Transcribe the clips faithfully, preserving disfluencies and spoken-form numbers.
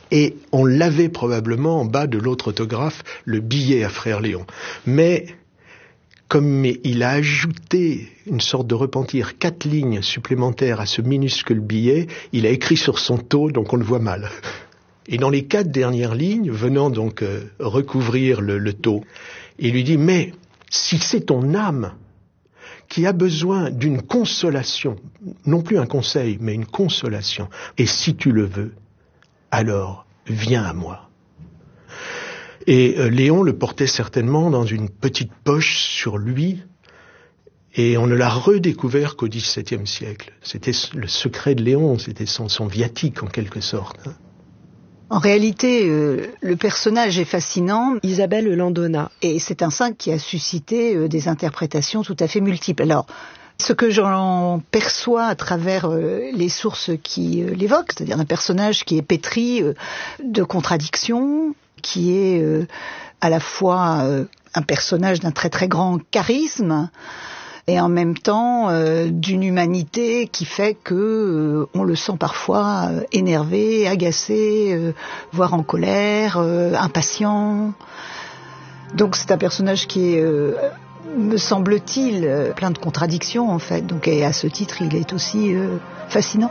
Et on l'avait probablement en bas de l'autre autographe, le billet à Frère Léon. Mais comme il a ajouté une sorte de repentir, quatre lignes supplémentaires à ce minuscule billet, il a écrit sur son taux, donc on le voit mal. Et dans les quatre dernières lignes, venant donc euh, recouvrir le, le taux, il lui dit « Mais si c'est ton âme qui a besoin d'une consolation, non plus un conseil, mais une consolation, et si tu le veux, alors viens à moi. » Et euh, Léon le portait certainement dans une petite poche sur lui, et on ne l'a redécouvert qu'au dix-septième siècle. C'était le secret de Léon, c'était son, son viatique en quelque sorte. En réalité, euh, le personnage est fascinant. Isabelle Landona. Et c'est un saint qui a suscité euh, des interprétations tout à fait multiples. Alors, ce que j'en perçois à travers euh, les sources qui euh, l'évoquent, c'est-à-dire un personnage qui est pétri euh, de contradictions, qui est euh, à la fois euh, un personnage d'un très très grand charisme, et en même temps euh, d'une humanité qui fait que euh, on le sent parfois euh, énervé, agacé, euh, voire en colère, euh, impatient. Donc c'est un personnage qui est, euh, me semble-t-il, euh, plein de contradictions en fait. Donc et à ce titre, il est aussi euh, fascinant.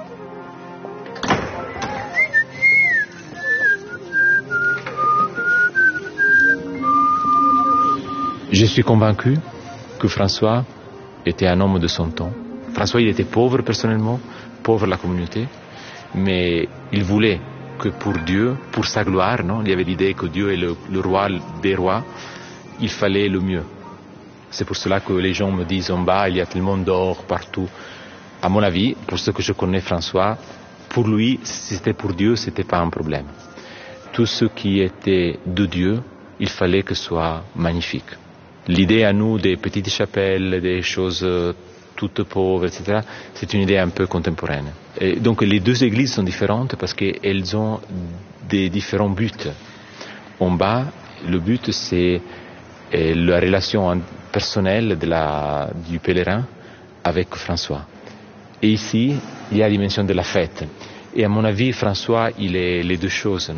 Je suis convaincu que François était un homme de son temps. François, il était pauvre personnellement, pauvre la communauté, mais il voulait que pour Dieu, pour sa gloire, non, il y avait l'idée que Dieu est le, le roi des rois, il fallait le mieux. C'est pour cela que les gens me disent en bas, il y a tellement d'or partout. À mon avis, pour ce que je connais François, pour lui, si c'était pour Dieu, c'était pas un problème. Tout ce qui était de Dieu, il fallait que ce soit magnifique. L'idée à nous des petites chapelles, des choses euh, toutes pauvres, et cetera, c'est une idée un peu contemporaine. Et donc les deux églises sont différentes parce qu'elles ont des différents buts. En bas, le but c'est euh, la relation personnelle de la, du pèlerin avec François. Et ici, il y a la dimension de la fête. Et à mon avis, François, il est les deux choses, non ?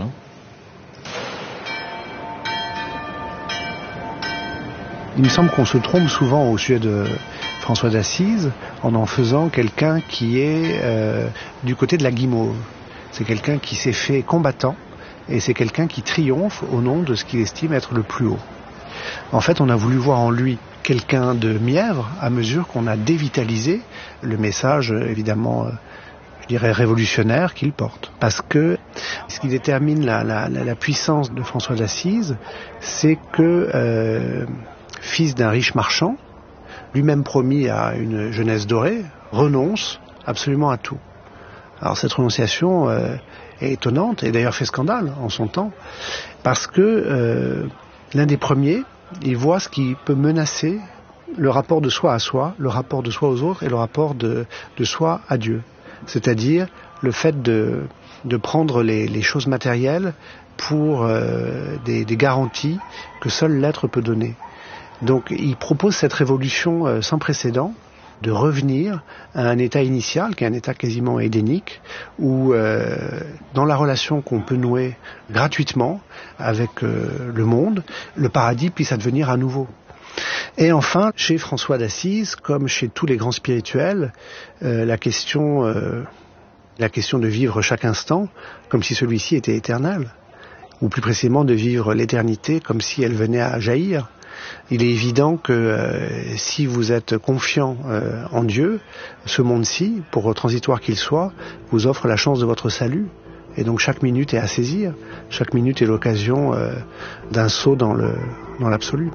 Il me semble qu'on se trompe souvent au sujet de François d'Assise en en faisant quelqu'un qui est euh, du côté de la guimauve. C'est quelqu'un qui s'est fait combattant et c'est quelqu'un qui triomphe au nom de ce qu'il estime être le plus haut. En fait, on a voulu voir en lui quelqu'un de mièvre à mesure qu'on a dévitalisé le message, évidemment, euh, je dirais révolutionnaire qu'il porte. Parce que ce qui détermine la, la, la puissance de François d'Assise, c'est que... Euh, fils d'un riche marchand, lui-même promis à une jeunesse dorée, renonce absolument à tout. Alors cette renonciation euh, est étonnante et d'ailleurs fait scandale en son temps, parce que euh, l'un des premiers, il voit ce qui peut menacer le rapport de soi à soi, le rapport de soi aux autres et le rapport de, de soi à Dieu. C'est-à-dire le fait de, de prendre les, les choses matérielles pour euh, des, des garanties que seul l'être peut donner. Donc il propose cette révolution euh, sans précédent de revenir à un état initial, qui est un état quasiment édénique, où euh, dans la relation qu'on peut nouer gratuitement avec euh, le monde, le paradis puisse advenir à nouveau. Et enfin, chez François d'Assise, comme chez tous les grands spirituels, euh, la question, euh, la question de vivre chaque instant comme si celui-ci était éternel, ou plus précisément de vivre l'éternité comme si elle venait à jaillir. Il est évident que euh, si vous êtes confiant euh, en Dieu, ce monde-ci, pour transitoire qu'il soit, vous offre la chance de votre salut. Et donc chaque minute est à saisir. Chaque minute est l'occasion euh, d'un saut dans le, dans l'absolu.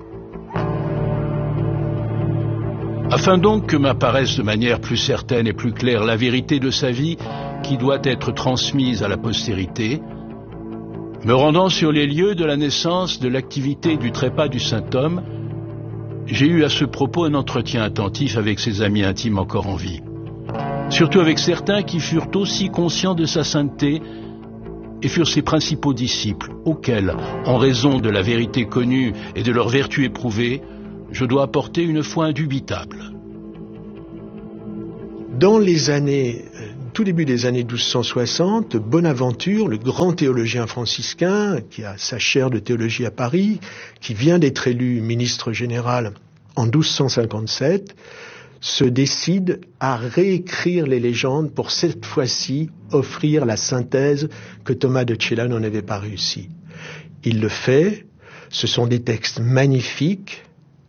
Afin donc que m'apparaisse de manière plus certaine et plus claire la vérité de sa vie qui doit être transmise à la postérité, me rendant sur les lieux de la naissance, de l'activité du trépas du saint homme, j'ai eu à ce propos un entretien attentif avec ses amis intimes encore en vie. Surtout avec certains qui furent aussi conscients de sa sainteté et furent ses principaux disciples, auxquels, en raison de la vérité connue et de leur vertu éprouvée, je dois apporter une foi indubitable. Dans les années tout début des années douze cent soixante, Bonaventure, le grand théologien franciscain, qui a sa chaire de théologie à Paris, qui vient d'être élu ministre général en douze cent cinquante-sept, se décide à réécrire les légendes pour cette fois-ci offrir la synthèse que Thomas de Celano n'avait pas réussi. Il le fait, ce sont des textes magnifiques,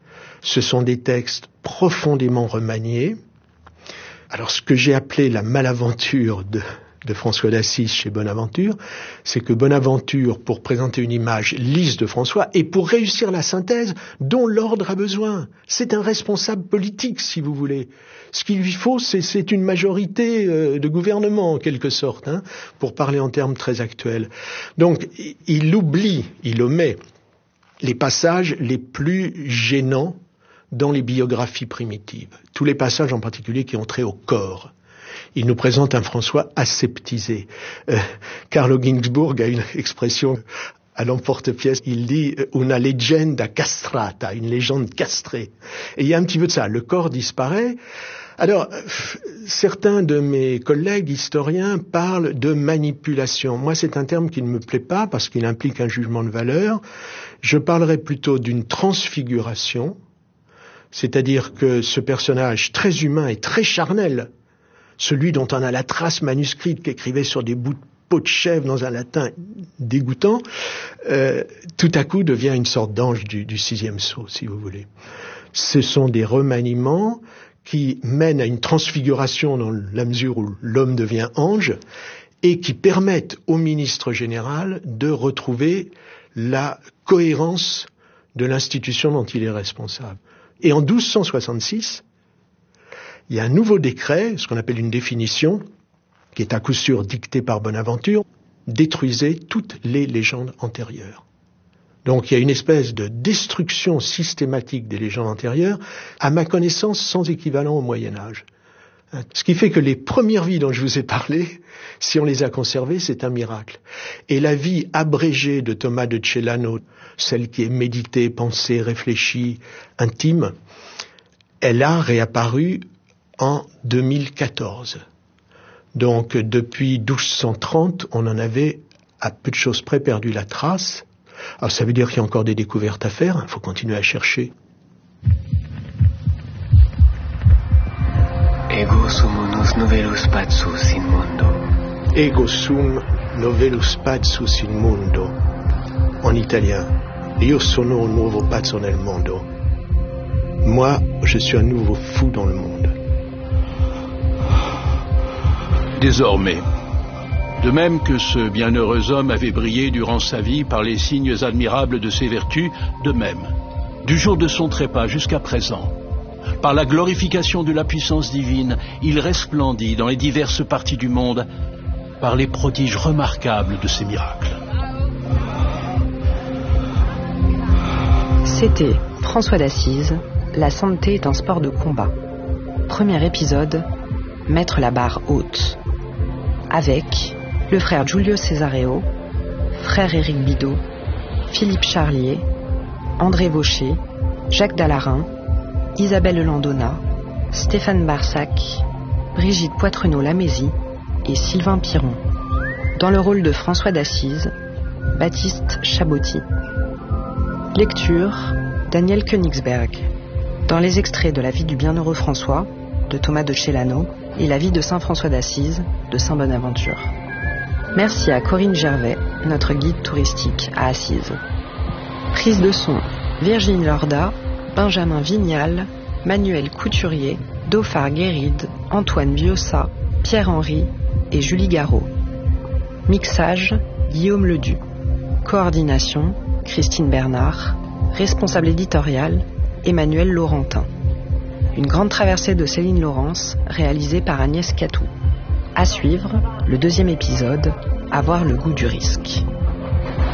ce sont des textes profondément remaniés. Alors ce que j'ai appelé la malaventure de, de François d'Assise chez Bonaventure, c'est que Bonaventure, pour présenter une image lisse de François, et pour réussir la synthèse dont l'ordre a besoin, c'est un responsable politique, si vous voulez. Ce qu'il lui faut, c'est, c'est une majorité euh, de gouvernement, en quelque sorte, hein, pour parler en termes très actuels. Donc, il oublie, il omet les passages les plus gênants dans les biographies primitives. Tous les passages en particulier qui ont trait au corps. Il nous présente un François aseptisé. Euh, Carlo Ginzburg a une expression à l'emporte-pièce, il dit « una leggenda castrata », une légende castrée. Et il y a un petit peu de ça, le corps disparaît. Alors, certains de mes collègues historiens parlent de manipulation. Moi, c'est un terme qui ne me plaît pas parce qu'il implique un jugement de valeur. Je parlerai plutôt d'une transfiguration, c'est-à-dire que ce personnage très humain et très charnel, celui dont on a la trace manuscrite qu'écrivait sur des bouts de peau de chèvre dans un latin dégoûtant, euh, tout à coup devient une sorte d'ange du, du sixième sceau, si vous voulez. Ce sont des remaniements qui mènent à une transfiguration dans la mesure où l'homme devient ange et qui permettent au ministre général de retrouver la cohérence de l'institution dont il est responsable. Et en douze cent soixante-six, il y a un nouveau décret, ce qu'on appelle une définition, qui est à coup sûr dictée par Bonaventure, détruisait toutes les légendes antérieures. Donc il y a une espèce de destruction systématique des légendes antérieures, à ma connaissance sans équivalent au Moyen-Âge. Ce qui fait que les premières vies dont je vous ai parlé, si on les a conservées, c'est un miracle. Et la vie abrégée de Thomas de Celano, celle qui est méditée, pensée, réfléchie, intime, elle a réapparu en deux mille quatorze. Donc depuis douze cent trente, on en avait à peu de choses près perdu la trace. Alors ça veut dire qu'il y a encore des découvertes à faire, il faut continuer à chercher. Ego sum unus novellus pazzus in mundo. Ego sum novellus pazzus in mundo. En italien, io sono un nuovo pazzo nel mondo. Moi, je suis un nouveau fou dans le monde. Désormais, de même que ce bienheureux homme avait brillé durant sa vie par les signes admirables de ses vertus, de même, du jour de son trépas jusqu'à présent, par la glorification de la puissance divine, il resplendit dans les diverses parties du monde par les prodiges remarquables de ses miracles. C'était François d'Assise, La santé est un sport de combat. Premier épisode, mettre la barre haute. Avec le frère Giulio Cesareo, frère Éric Bidot, Philippe Charlier, André Vaucher, Jacques Dallarin, Isabelle Landona, Stéphane Barsac, Brigitte Poitrenaud-Lamézy et Sylvain Piron. Dans le rôle de François d'Assise, Baptiste Chabotti. Lecture, Daniel Königsberg. Dans les extraits de La vie du bienheureux François, de Thomas de Celano, et La vie de Saint François d'Assise, de Saint Bonaventure. Merci à Corinne Gervais, notre guide touristique à Assise. Prise de son, Virginie Lorda, Benjamin Vignal, Manuel Couturier, Dauphard Guéride, Antoine Biossa, Pierre-Henri et Julie Garot. Mixage, Guillaume Ledu. Coordination, Christine Bernard. Responsable éditorial, Emmanuel Laurentin. Une grande traversée de Céline Laurence, réalisée par Agnès Catou. À suivre, le deuxième épisode, Avoir le goût du risque.